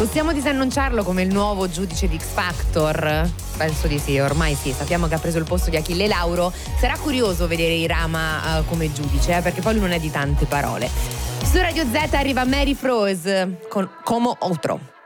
Possiamo disannunciarlo come il nuovo giudice di X Factor? Penso di sì, ormai sì, sappiamo che ha preso il posto di Achille Lauro. Sarà curioso vedere Irama come giudice, perché poi lui non è di tante parole. Su Radio Z arriva Mary Froese con Como Outro.